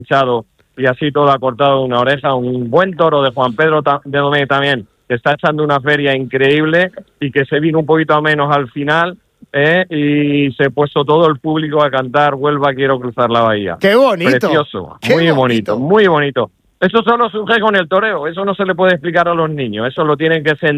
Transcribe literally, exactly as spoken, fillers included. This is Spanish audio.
y así todo ha cortado una oreja. Un buen toro de Juan Pedro de Domecq también, que está echando una feria increíble y que se vino un poquito a menos al final, ¿eh? Y se ha puesto todo el público a cantar Huelva, quiero cruzar la bahía. ¡Qué bonito! Precioso, ¡Qué muy bonito! bonito, muy bonito. Eso solo surge con el toreo, eso no se le puede explicar a los niños, eso lo tienen que sentir.